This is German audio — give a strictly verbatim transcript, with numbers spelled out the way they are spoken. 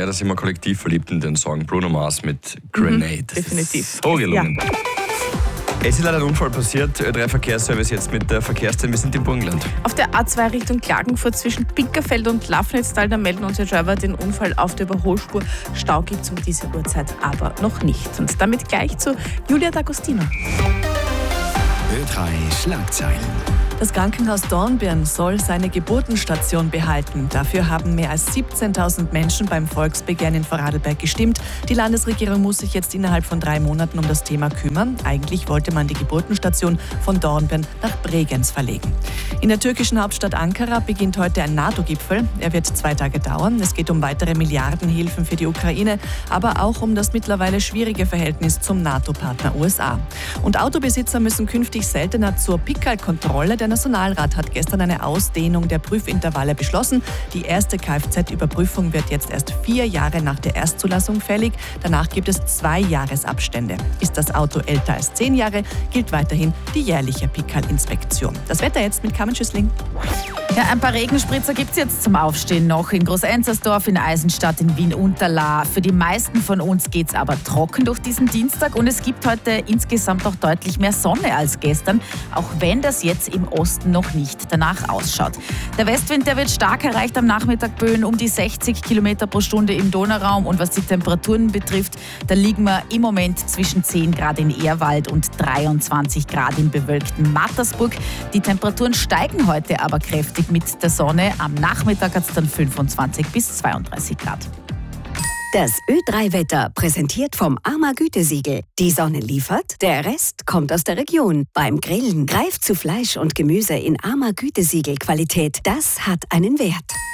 Ja, da sind wir kollektiv verliebt in den Song Bruno Mars mit Grenade. Mhm, definitiv. So gelungen. Ja. Es ist leider ein Unfall passiert. Ö drei Verkehrsservice jetzt mit der Verkehrszeit. Wir sind im Burgenland. Auf der A zwei Richtung Klagenfurt zwischen Pinkerfeld und Lafnitztal, da melden unsere Driver den Unfall auf der Überholspur. Stau gibt es um diese Uhrzeit aber noch nicht. Und damit gleich zu Julia D'Agostino. Ö drei Schlagzeilen. Das Krankenhaus Dornbirn soll seine Geburtenstation behalten. Dafür haben mehr als siebzehntausend Menschen beim Volksbegehren in Vorarlberg gestimmt. Die Landesregierung muss sich jetzt innerhalb von drei Monaten um das Thema kümmern. Eigentlich wollte man die Geburtenstation von Dornbirn nach Bregenz verlegen. In der türkischen Hauptstadt Ankara beginnt heute ein NATO-Gipfel. Er wird zwei Tage dauern. Es geht um weitere Milliardenhilfen für die Ukraine, aber auch um das mittlerweile schwierige Verhältnis zum NATO-Partner U S A. Und Autobesitzer müssen künftig seltener zur Pickerl-Kontrolle. Der Nationalrat hat gestern eine Ausdehnung der Prüfintervalle beschlossen. Die erste Kfz-Überprüfung wird jetzt erst vier Jahre nach der Erstzulassung fällig. Danach gibt es zwei Jahresabstände. Ist das Auto älter als zehn Jahre, gilt weiterhin die jährliche Pickerl-Inspektion. Das Wetter jetzt mit Carmen Schüssling. Ja, ein paar Regenspritzer gibt es jetzt zum Aufstehen noch in Groß-Enzersdorf, in Eisenstadt, in Wien-Unterlaa. Für die meisten von uns geht es aber trocken durch diesen Dienstag und es gibt heute insgesamt auch deutlich mehr Sonne als gestern, auch wenn das jetzt im Osten noch nicht danach ausschaut. Der Westwind, der wird stark, erreicht am Nachmittag Böen um die sechzig Kilometer pro Stunde im Donauraum und was die Temperaturen betrifft, da liegen wir im Moment zwischen zehn Grad in Ehrwald und dreiundzwanzig Grad im bewölkten Mattersburg. Die Temperaturen steigen heute aber kräftig mit der Sonne. Am Nachmittag hat es dann fünfundzwanzig bis zweiunddreißig Grad. Das Ö drei Wetter präsentiert vom AMA Gütesiegel. Die Sonne liefert, der Rest kommt aus der Region. Beim Grillen greift zu Fleisch und Gemüse in AMA Gütesiegel Qualität. Das hat einen Wert.